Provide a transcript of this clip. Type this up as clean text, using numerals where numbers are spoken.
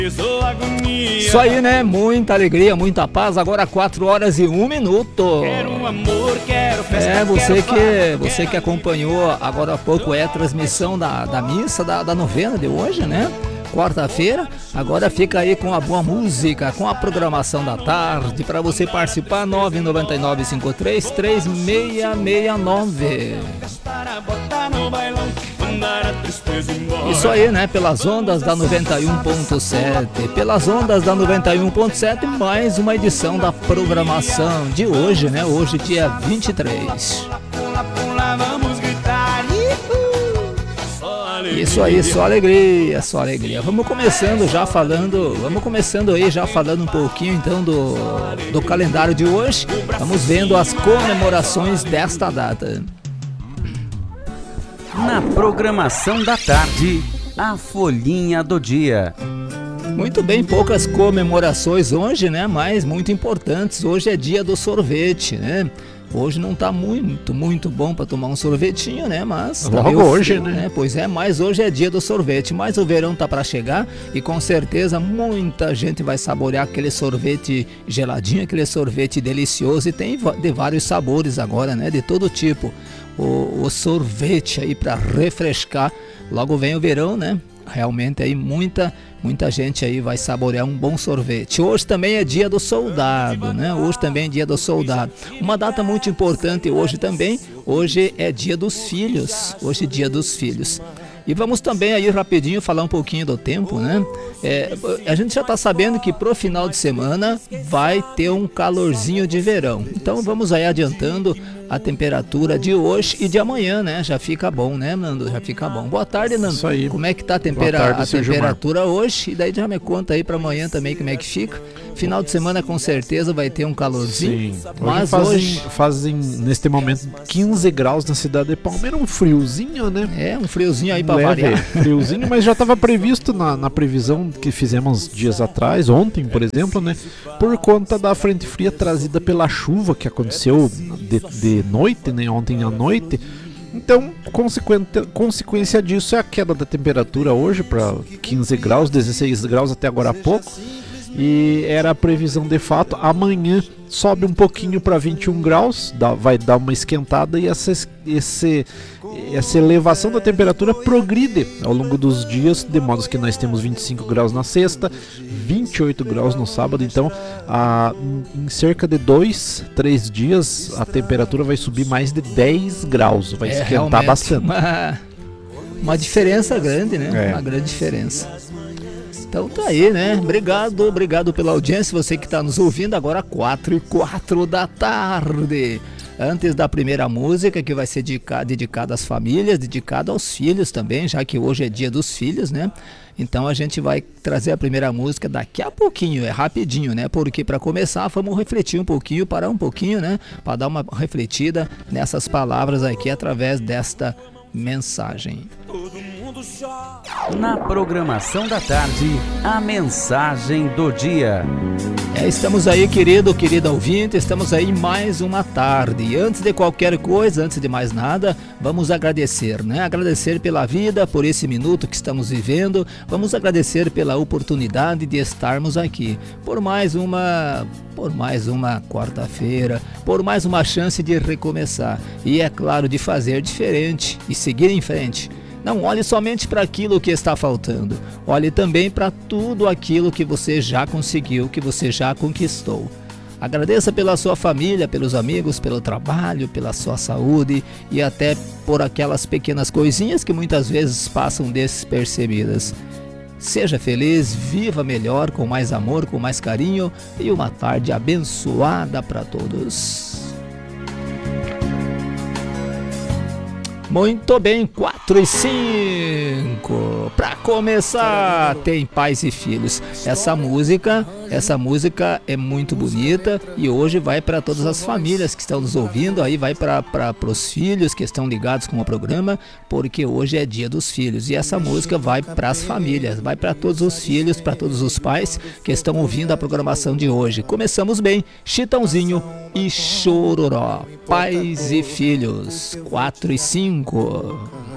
Isso aí, né? Muita alegria, muita paz. Agora 4h01. Quero amor, quero festa, Você que acompanhou agora há pouco a transmissão da missa, da novena de hoje, né? Quarta-feira, agora fica aí com a boa música, com a programação da tarde, para você participar, 999-53-3669. Isso aí, né? Pelas ondas da 91.7, pelas ondas da 91.7, mais uma edição da programação de hoje, né? Hoje, dia 23. Isso aí, só alegria, só alegria. Vamos começando aí já falando um pouquinho então do calendário de hoje. Vamos vendo as comemorações desta data. Na programação da tarde, a folhinha do dia. Muito bem, poucas comemorações hoje, né? Mas muito importantes. Hoje é dia do sorvete, né? Hoje não tá muito bom para tomar um sorvetinho, né? Mas logo hoje, né? Pois é, mas hoje é dia do sorvete. Mas o verão tá para chegar e com certeza muita gente vai saborear aquele sorvete geladinho, aquele sorvete delicioso. E tem de vários sabores agora, né? De todo tipo. O sorvete aí para refrescar. Logo vem o verão, né? Realmente aí muita gente aí vai saborear um bom sorvete. Hoje também é dia do soldado, né? Hoje também é dia do soldado. Uma data muito importante hoje também. Hoje é dia dos filhos. Hoje é dia dos filhos. E vamos também aí rapidinho falar um pouquinho do tempo, né? A gente já está sabendo que pro final de semana vai ter um calorzinho de verão. Então vamos aí adiantando a temperatura de hoje e de amanhã, né? Já fica bom, né, Nando? Já fica bom. Boa tarde, Nando. Isso aí. Como é que tá a temperatura hoje? E daí já me conta aí para amanhã também como é que fica. Final de semana com certeza vai ter um calorzinho. Sim. Mas fazem neste momento 15 graus na cidade de Palmeira, um friozinho, né? Um friozinho aí para variar. Friozinho, mas já estava previsto na previsão que fizemos dias atrás, ontem, por exemplo, né? Por conta da frente fria trazida pela chuva que aconteceu de noite, né? Ontem à noite. Então, consequência disso é a queda da temperatura hoje para 15 graus, 16 graus até agora há pouco. E era a previsão de fato. Amanhã sobe um pouquinho para 21 graus, vai dar uma esquentada e essa elevação da temperatura progride ao longo dos dias, de modo que nós temos 25 graus na sexta, 28 graus no sábado. Então, em cerca de 2-3 dias, a temperatura vai subir mais de 10 graus, vai esquentar bastante. Uma diferença grande, né? Uma grande diferença. Então tá aí, né? Obrigado pela audiência, você que está nos ouvindo agora 4h04 da tarde. Antes da primeira música, que vai ser dedicada às famílias, dedicada aos filhos também, já que hoje é dia dos filhos, né? Então a gente vai trazer a primeira música daqui a pouquinho, é rapidinho, né? Porque para começar, vamos refletir um pouquinho, parar um pouquinho, né? Para dar uma refletida nessas palavras aqui através desta mensagem. Na programação da tarde, a mensagem do dia. Estamos aí, querida ouvinte, estamos aí mais uma tarde. E antes de qualquer coisa, antes de mais nada, vamos agradecer, né? Agradecer pela vida, por esse minuto que estamos vivendo. Vamos agradecer pela oportunidade de estarmos aqui. Por mais uma quarta-feira, por mais uma chance de recomeçar. E é claro, de fazer diferente e seguir em frente. Não olhe somente para aquilo que está faltando, olhe também para tudo aquilo que você já conseguiu, que você já conquistou. Agradeça pela sua família, pelos amigos, pelo trabalho, pela sua saúde e até por aquelas pequenas coisinhas que muitas vezes passam despercebidas. Seja feliz, viva melhor, com mais amor, com mais carinho e uma tarde abençoada para todos. Muito bem, 4h05. Para começar, tem Pais e Filhos. Essa música é muito bonita e hoje vai para todas as famílias que estão nos ouvindo, aí vai para os filhos que estão ligados com o programa, porque hoje é dia dos filhos. E essa música vai para as famílias, vai para todos os filhos, para todos os pais que estão ouvindo a programação de hoje. Começamos bem, Chitãozinho e Chororó. Pais e Filhos, 4h05.